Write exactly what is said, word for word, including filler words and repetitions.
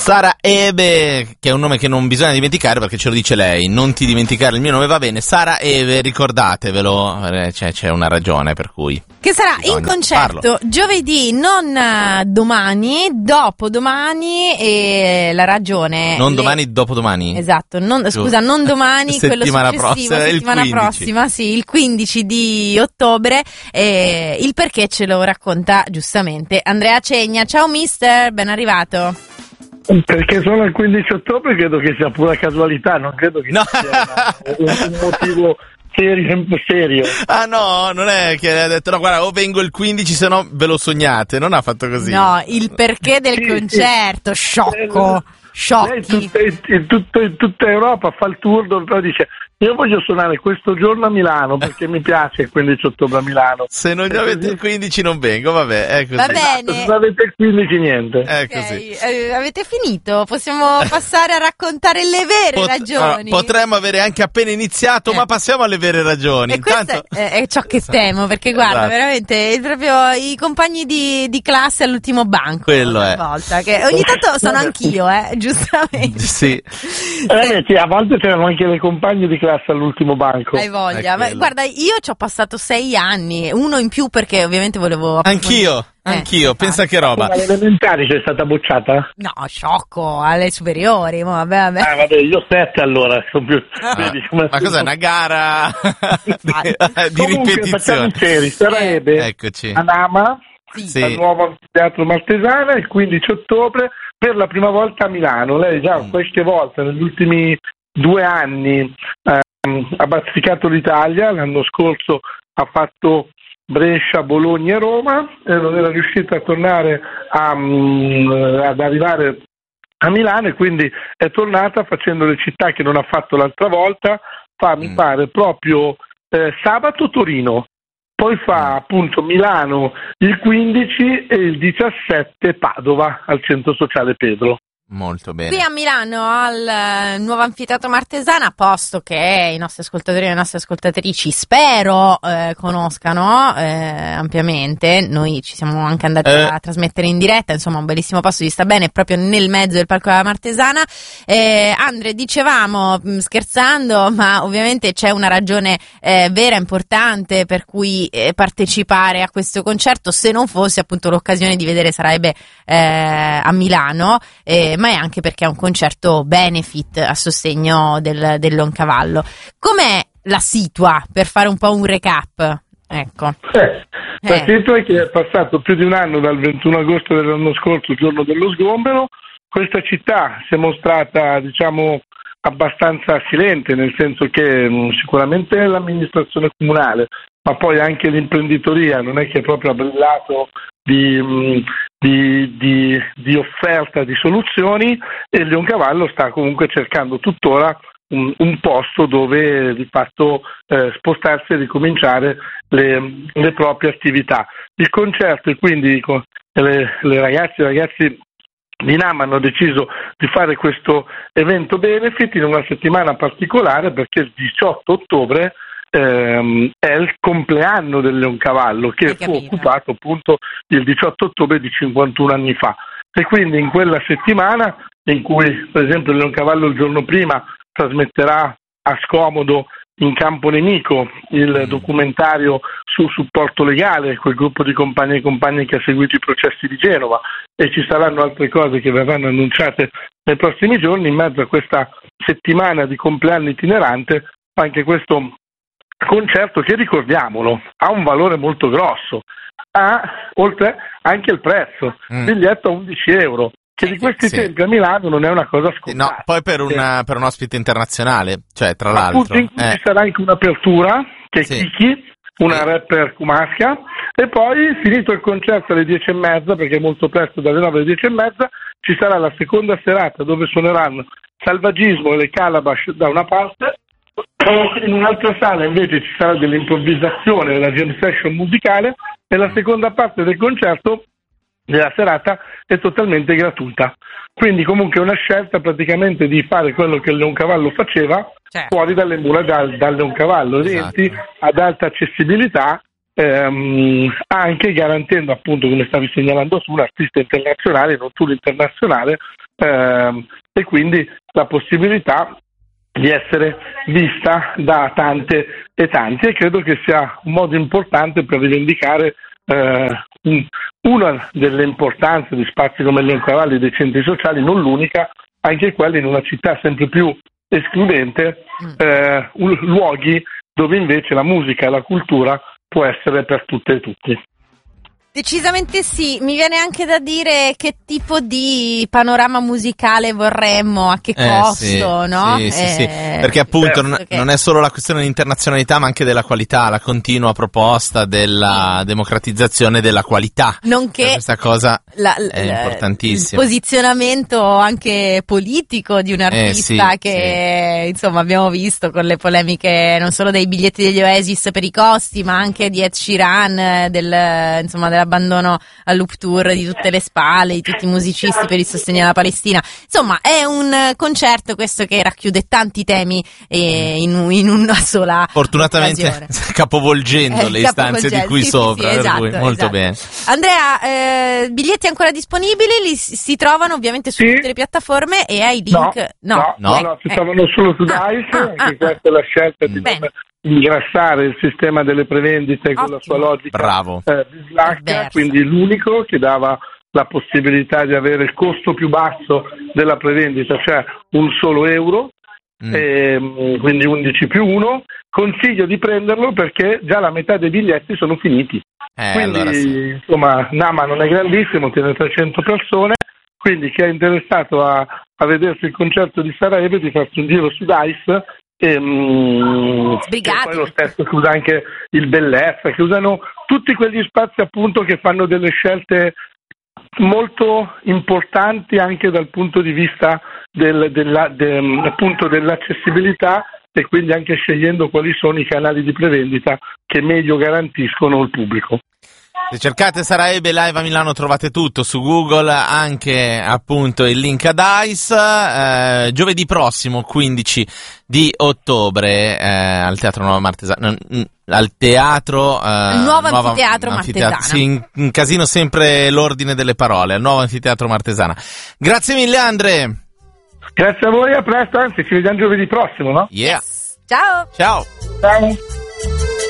Sara Ebe, che è un nome che non bisogna dimenticare perché ce lo dice lei, non ti dimenticare il mio nome, va bene, Sara Ebe, ricordatevelo, c'è, c'è una ragione per cui. Che sarà bisogna in concerto farlo. giovedì, non uh, domani, dopodomani, e la ragione... Non le... domani, dopodomani? Esatto, non, scusa, non domani, quello settimana successivo, prossima, settimana il quindici. prossima, sì, il quindici di ottobre, e il perché ce lo racconta giustamente Andrea Cegna. Ciao mister, ben arrivato. Perché sono il quindici ottobre credo che sia pura casualità, non credo che no. sia una, un motivo serio, serio. Ah no, non è che ha detto no, guarda, o vengo il quindici, se no ve lo sognate, non ha fatto così. No, il perché del sì, concerto, sì. sciocco, sciocchi. Lei tutta, in, tutta, in tutta Europa fa il tour dove però dice io voglio suonare questo giorno a Milano perché mi piace il quindici ottobre a Milano. Se non gli avete il quindici non vengo, vabbè, è così. Va bene. Se non avete il quindici niente. È Ok, così. eh, avete finito? Possiamo passare a raccontare le vere Pot- ragioni. allora, potremmo avere anche appena iniziato, Eh. ma passiamo alle vere ragioni. E questo Intanto... è, è ciò che temo, perché guarda, Esatto. veramente è proprio i compagni di, di classe all'ultimo banco. Quello ogni è. volta, che ogni tanto sono anch'io, eh, giustamente. Sì. Eh, sì, a volte c'erano anche le compagne di classe all'ultimo banco. Hai voglia. È Ma, quello. guarda, io ci ho passato sei anni, uno in più perché ovviamente volevo... Anch'io, Eh, anch'io, pensa che roba. Ma alle elementari c'è stata bocciata? No, sciocco, alle superiori, ma vabbè, vabbè. Ah, vabbè, io sette allora, sono più... vedi come- Ma cos'è, una gara di, di Comunque, facciamo ripetizione? i seri, sarebbe Eccoci. a Nama, Sì. al Sì. nuovo teatro Martesana, il quindici ottobre, per la prima volta a Milano. Lei già Mm. qualche volta, negli ultimi due anni, ehm, ha bazzicato l'Italia. L'anno scorso ha fatto Brescia, Bologna e Roma, e non era riuscita a tornare a, mm, ad arrivare a Milano, e quindi è tornata facendo le città che non ha fatto l'altra volta. Fa, mi Mm. pare, proprio eh, sabato Torino, poi fa appunto Milano il quindici e il diciassette Padova al centro sociale Pedro. Molto bene. Qui a Milano al eh, nuovo anfiteatro Martesana, posto che i nostri ascoltatori e le nostre ascoltatrici spero eh, conoscano eh, ampiamente. Noi ci siamo anche andati Eh. a trasmettere in diretta, insomma un bellissimo posto, di sta bene, proprio nel mezzo del palco della Martesana. eh, Andre, dicevamo mh, scherzando, ma ovviamente c'è una ragione eh, vera, importante per cui eh, partecipare a questo concerto, se non fosse appunto l'occasione di vedere Saraibe eh, a Milano, eh, ma è anche perché è un concerto benefit a sostegno del, del Leoncavallo. Com'è la situa, per fare un po' un recap? Ecco. Eh, Eh. La situazione è che è passato più di un anno dal ventuno agosto dell'anno scorso, giorno dello sgombero. Questa città si è mostrata, diciamo, abbastanza silente, nel senso che mh, sicuramente l'amministrazione comunale, ma poi anche l'imprenditoria non è che proprio ha brillato di, mh, di, di, di offerta di soluzioni, e il Leoncavallo sta comunque cercando tuttora un, un posto dove di fatto eh, spostarsi e ricominciare le, le proprie attività. Il concerto, e quindi co- le, le ragazze e i ragazzi di Nama hanno deciso di fare questo evento benefit in una settimana particolare, perché il diciotto ottobre ehm, è il compleanno del Leoncavallo, che Hai fu capito. occupato appunto il diciotto ottobre di cinquantuno anni fa, e quindi in quella settimana, in cui per esempio il Leoncavallo il giorno prima trasmetterà a scomodo in campo nemico il documentario sul supporto legale, quel gruppo di compagni e compagni che ha seguito i processi di Genova, e ci saranno altre cose che verranno annunciate nei prossimi giorni. In mezzo a questa settimana di compleanno itinerante anche questo concerto che, ricordiamolo, ha un valore molto grosso, ha oltre anche il prezzo, il Mm. biglietto a undici euro, che di questi Sì. tempi a Milano non è una cosa scontata. No, poi per, una, per un ospite internazionale, cioè tra l'altro. Appunto, in cui Eh, ci sarà anche un'apertura, che è Sì. Kiki, una Sì. rapper kumasca, e poi, finito il concerto alle dieci e mezza, perché è molto presto, dalle nove alle dieci e mezza, ci sarà la seconda serata dove suoneranno Salvagismo e le Calabash da una parte. In un'altra sala invece ci sarà dell'improvvisazione, della jam session musicale, e la seconda parte del concerto della serata è totalmente gratuita. Quindi comunque è una scelta praticamente di fare quello che il Leoncavallo faceva, Certo. fuori dalle mura dal, dal Leoncavallo, Esatto. eventi ad alta accessibilità, ehm, anche garantendo, appunto, come stavi segnalando tu, un artista internazionale, non solo internazionale, eh, e quindi la possibilità di essere vista da tante e tanti, e credo che sia un modo importante per rivendicare eh, un, una delle importanze di spazi come il Leoncavalli, dei centri sociali, non l'unica, anche quelli in una città sempre più escludente, eh, luoghi dove invece la musica e la cultura può essere per tutte e tutti. Decisamente sì, mi viene anche da dire che tipo di panorama musicale vorremmo, a che costo, eh, sì, no? Sì, sì, eh, sì. Perché appunto non, che... non è solo la questione di internazionalità, ma anche della qualità, la continua proposta della democratizzazione della qualità. Nonché questa cosa la, è la, importantissima. Il posizionamento anche politico di un artista eh, sì, che sì. insomma abbiamo visto con le polemiche non solo dei biglietti degli Oasis per i costi, ma anche di Ed Sheeran, del, insomma, della abbandono al loop tour di tutte le spalle, di tutti i musicisti per il sostegno alla Palestina. Insomma, è un concerto questo che racchiude tanti temi eh, in, in una sola fortunatamente occasione. capovolgendo eh, le istanze di qui sì, sopra, sì, sì, esatto, per cui molto esatto. bene. Andrea, eh, biglietti ancora disponibili, li si trovano ovviamente su sì. tutte le piattaforme e hai il link? No, no, no, no, si trovano solo su ah, Dice, ah, anche ah, questa è la scelta di bene. ingrassare il sistema delle prevendite con Ottimo. la sua logica Bravo. eh, bislacca, quindi l'unico che dava la possibilità di avere il costo più basso della prevendita, cioè un solo euro, mm. e, quindi undici più uno. Consiglio di prenderlo perché già la metà dei biglietti sono finiti. Eh, quindi allora sì. insomma Nama non è grandissimo, tiene trecento persone, quindi chi è interessato a, a vedersi il concerto di Sarajevo di farsi un giro su Dice. E, mm, e poi lo stesso che usa anche il Bellezza, che usano tutti quegli spazi appunto che fanno delle scelte molto importanti anche dal punto di vista del, della, de, appunto dell'accessibilità, e quindi anche scegliendo quali sono i canali di prevendita che meglio garantiscono il pubblico. Se cercate Sarajevo Live a Milano trovate tutto su Google, anche appunto il link a Dice. Eh, giovedì prossimo, quindici di ottobre, eh, al Teatro Nuova Martesana, al teatro eh, il nuovo nuova, anfiteatro Martesana. Sì, in, in casino sempre l'ordine delle parole, al nuovo anfiteatro Martesana. Grazie mille Andre. Grazie a voi, a presto, anzi ci vediamo giovedì prossimo, no? Yeah. Yes. Ciao. Ciao. Ciao.